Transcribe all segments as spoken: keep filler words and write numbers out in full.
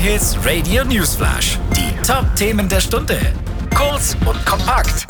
J-Hits Radio Newsflash. Die Top-Themen der Stunde. Kurz und kompakt.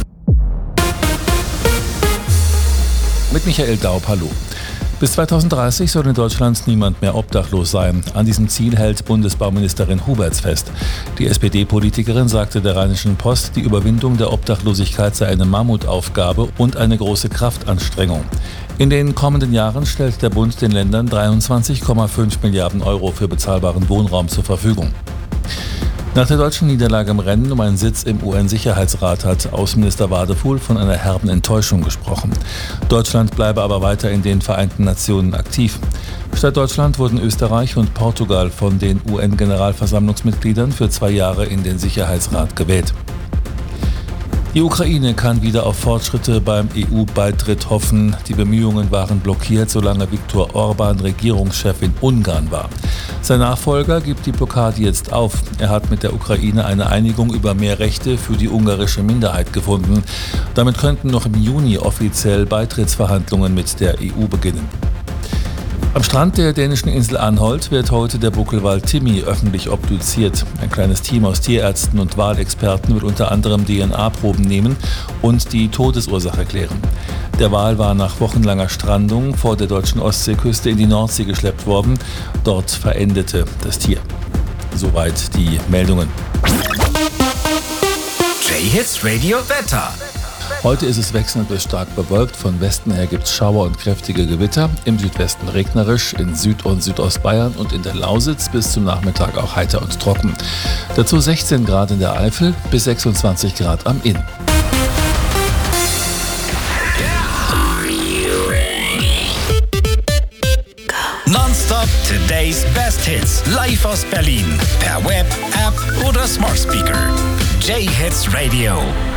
Mit Michael Daub, hallo. Bis zweitausenddreißig soll in Deutschland niemand mehr obdachlos sein. An diesem Ziel hält Bundesbauministerin Huberts fest. Die S P D-Politikerin sagte der Rheinischen Post, die Überwindung der Obdachlosigkeit sei eine Mammutaufgabe und eine große Kraftanstrengung. In den kommenden Jahren stellt der Bund den Ländern dreiundzwanzig Komma fünf Milliarden Euro für bezahlbaren Wohnraum zur Verfügung. Nach der deutschen Niederlage im Rennen um einen Sitz im U N-Sicherheitsrat hat Außenminister Wadefuhl von einer herben Enttäuschung gesprochen. Deutschland bleibe aber weiter in den Vereinten Nationen aktiv. Statt Deutschland wurden Österreich und Portugal von den U N-Generalversammlungsmitgliedern für zwei Jahre in den Sicherheitsrat gewählt. Die Ukraine kann wieder auf Fortschritte beim E U-Beitritt hoffen. Die Bemühungen waren blockiert, solange Viktor Orban Regierungschef in Ungarn war. Sein Nachfolger gibt die Blockade jetzt auf. Er hat mit der Ukraine eine Einigung über mehr Rechte für die ungarische Minderheit gefunden. Damit könnten noch im Juni offiziell Beitrittsverhandlungen mit der E U beginnen. Am Strand der dänischen Insel Anholt wird heute der Buckelwal Timmy öffentlich obduziert. Ein kleines Team aus Tierärzten und Walexperten will unter anderem D N A-Proben nehmen und die Todesursache klären. Der Wal war nach wochenlanger Strandung vor der deutschen Ostseeküste in die Nordsee geschleppt worden. Dort verendete das Tier. Soweit die Meldungen. J-Hits Radio Wetter. Heute ist es wechselnd bis stark bewölkt. Von Westen her gibt es Schauer und kräftige Gewitter. Im Südwesten regnerisch, in Süd- und Südostbayern und in der Lausitz bis zum Nachmittag auch heiter und trocken. Dazu sechzehn Grad in der Eifel bis sechsundzwanzig Grad am Inn. Nonstop Today's Best Hits. Live aus Berlin. Per Web, App oder Smart Speaker. J-Hits Radio.